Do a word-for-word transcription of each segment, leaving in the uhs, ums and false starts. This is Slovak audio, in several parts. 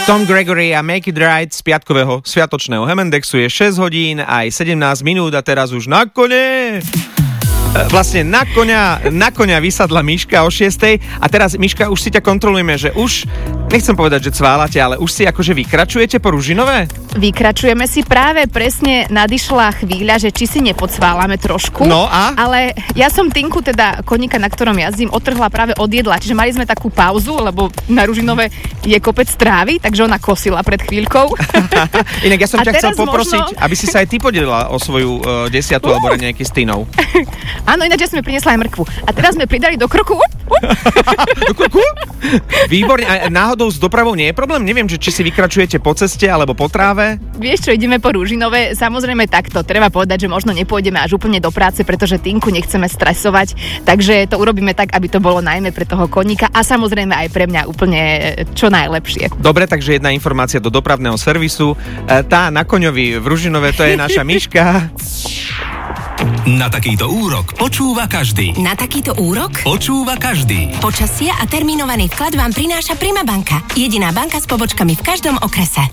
Tom Gregory a Make It Right z piatkového sviatočného Hemendexu je šesť hodín aj sedemnásť minút a teraz už na kone. Vlastne na koňa, na koňa vysadla Miška o šiestej a teraz, Miška, už si ťa kontrolujeme, že už, nechcem povedať, že cválate, ale už si akože vykračujete po Ružinové? Vykračujeme si, práve presne nadišla chvíľa, že či si nepocválame trošku. No a? Ale ja som Tinku, teda koníka, na ktorom jazdím, otrhla práve od jedla, čiže mali sme takú pauzu, lebo na Ružinové je kopec trávy, takže ona kosila pred chvíľkou. Inak ja som a ťa chcel poprosiť, možno... aby si sa aj ty podelila o svoju uh, desiatu uh. alebo nejaký s Tinou. Áno, ináč sme priniesla aj mrkvu. A teraz sme pridali do kroku. Do kroku? Výborne. A náhodou s dopravou nie je problém? Neviem, že či si vykračujete po ceste alebo po tráve? Vieš čo, ideme po Ružinové. Samozrejme takto. Treba povedať, že možno nepôjdeme až úplne do práce, pretože Tinku nechceme stresovať. Takže to urobíme tak, aby to bolo najmä pre toho koníka a samozrejme aj pre mňa úplne čo najlepšie. Dobre, takže jedna informácia do dopravného servisu. Tá na koňovi v Ružinové, to je naša Miška. Na takýto úrok počúva každý. Na takýto úrok počúva každý. Počasie a termínovaný vklad vám prináša Prima banka. Jediná banka s pobočkami v každom okrese.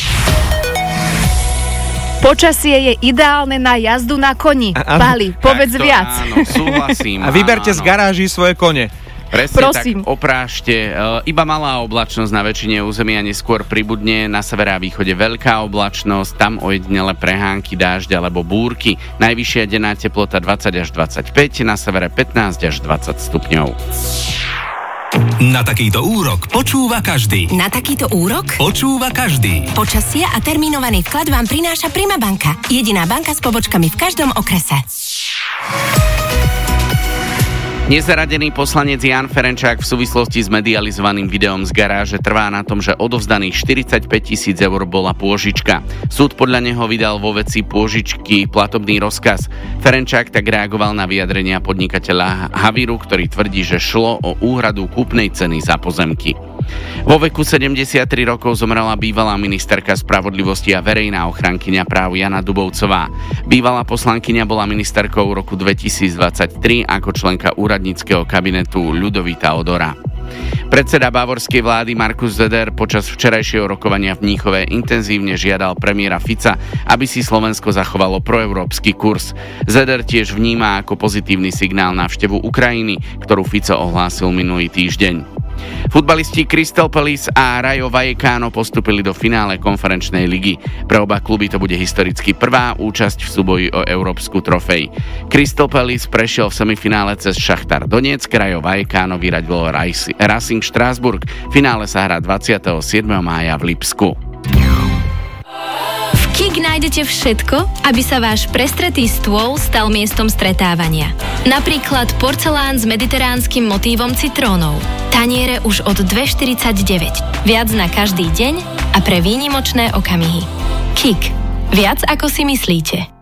Počasie je ideálne na jazdu na koni. Pali, povedz to, viac. Áno, súhlasím. A vyberte áno. z garáží svoje kone. Presne Prosím. tak, oprášte. Iba malá oblačnosť na väčšine územia, neskôr pribudne, na severe a východe veľká oblačnosť, tam ojedinele prehánky, dážď alebo búrky. Najvyššia denná teplota dvadsať až dvadsaťpäť, na severe pätnásť až dvadsať stupňov. Na takýto úrok počúva každý. Na takýto úrok počúva každý. Počasie a termínovaný vklad vám prináša Prima banka. Jediná banka s pobočkami v každom okrese. Nezaradený poslanec Ján Ferenčák v súvislosti s medializovaným videom z garáže trvá na tom, že odovzdaných štyridsaťpäť tisíc eur bola pôžička. Súd podľa neho vydal vo veci pôžičky platobný rozkaz. Ferenčák tak reagoval na vyjadrenia podnikateľa Havíru, ktorý tvrdí, že šlo o úhradu kúpnej ceny za pozemky. Vo veku sedemdesiattri rokov zomrela bývalá ministerka spravodlivosti a verejná ochrankyňa práv Jana Dubovcová. Bývalá poslankyňa bola ministerkou v roku dvetisícdvadsaťtri ako členka úradníckeho kabinetu Ľudovita Odora. Predseda bavorskej vlády Markus Söder počas včerajšieho rokovania v Mníchove intenzívne žiadal premiéra Fica, aby si Slovensko zachovalo proeurópsky kurz. Söder tiež vníma ako pozitívny signál návštevu Ukrajiny, ktorú Fico ohlásil minulý týždeň. Futbalisti Crystal Palace a Rayo Vallecano postúpili do finále konferenčnej ligy. Pre oba kluby to bude historicky prvá účasť v súboji o európsku trofej. Crystal Palace prešiel v semifinále cez Šachtar Donetsk, Rayo Vallecano vyradilo Racing Strasbourg. V finále sa hrá dvadsiateho siedmeho mája v Lipsku. V Kik nájdete všetko, aby sa váš prestretý stôl stal miestom stretávania. Napríklad porcelán s mediteránskym motívom citrónov. Taniere už od dva štyridsaťdeväť. Viac na každý deň a pre výnimočné okamihy. Kik. Viac ako si myslíte.